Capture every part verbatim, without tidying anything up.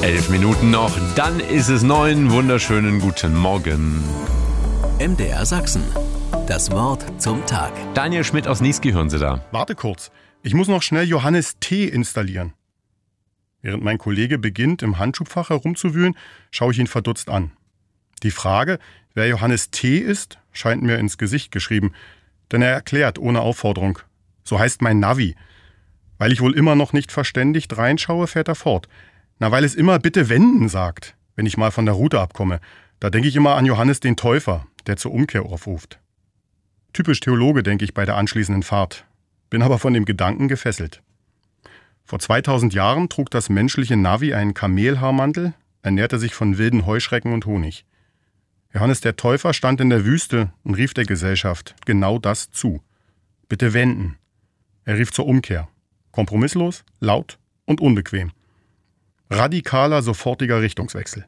Elf Minuten noch, dann ist es neun. Wunderschönen guten Morgen. M D R Sachsen. Das Wort zum Tag. Daniel Schmidt aus Niesky, hören Sie da. Warte kurz, ich muss noch schnell Johannes T. installieren. Während mein Kollege beginnt, im Handschuhfach herumzuwühlen, schaue ich ihn verdutzt an. Die Frage, wer Johannes T. ist, scheint mir ins Gesicht geschrieben, denn er erklärt ohne Aufforderung. So heißt mein Navi. Weil ich wohl immer noch nicht verständigt reinschaue, fährt er fort. Na, weil es immer bitte wenden sagt, wenn ich mal von der Route abkomme. Da denke ich immer an Johannes den Täufer, der zur Umkehr aufruft. Typisch Theologe, denke ich bei der anschließenden Fahrt. Bin aber von dem Gedanken gefesselt. Vor zweitausend Jahren trug das menschliche Navi einen Kamelhaarmantel, ernährte sich von wilden Heuschrecken und Honig. Johannes der Täufer stand in der Wüste und rief der Gesellschaft genau das zu. Bitte wenden. Er rief zur Umkehr. Kompromisslos, laut und unbequem. Radikaler, sofortiger Richtungswechsel.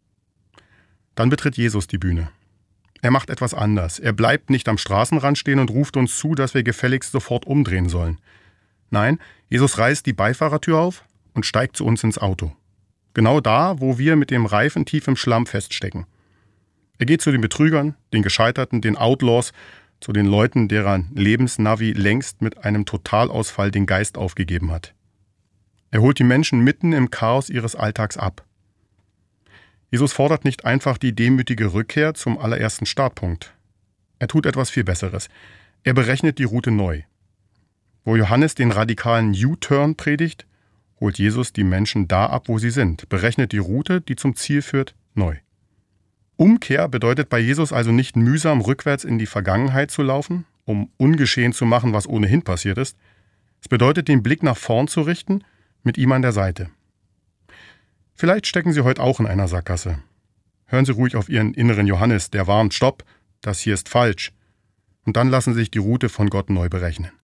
Dann betritt Jesus die Bühne. Er macht etwas anders. Er bleibt nicht am Straßenrand stehen und ruft uns zu, dass wir gefälligst sofort umdrehen sollen. Nein, Jesus reißt die Beifahrertür auf und steigt zu uns ins Auto. Genau da, wo wir mit dem Reifen tief im Schlamm feststecken. Er geht zu den Betrügern, den Gescheiterten, den Outlaws, zu den Leuten, deren Lebensnavi längst mit einem Totalausfall den Geist aufgegeben hat. Er holt die Menschen mitten im Chaos ihres Alltags ab. Jesus fordert nicht einfach die demütige Rückkehr zum allerersten Startpunkt. Er tut etwas viel Besseres. Er berechnet die Route neu. Wo Johannes den radikalen U-Turn predigt, holt Jesus die Menschen da ab, wo sie sind, berechnet die Route, die zum Ziel führt, neu. Umkehr bedeutet bei Jesus also nicht mühsam rückwärts in die Vergangenheit zu laufen, um ungeschehen zu machen, was ohnehin passiert ist. Es bedeutet, den Blick nach vorn zu richten, mit ihm an der Seite. Vielleicht stecken Sie heute auch in einer Sackgasse. Hören Sie ruhig auf Ihren inneren Johannes, der warnt, stopp, das hier ist falsch. Und dann lassen Sie sich die Route von Gott neu berechnen.